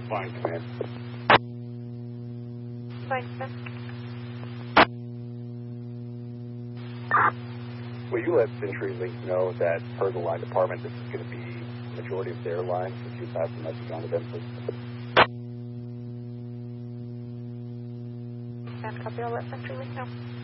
Fine, command. Fine, sir. Will you let CenturyLink know that per the line department, this is going to be the majority of their lines if you pass the message on to them, please? And copy, I'll let CenturyLink know.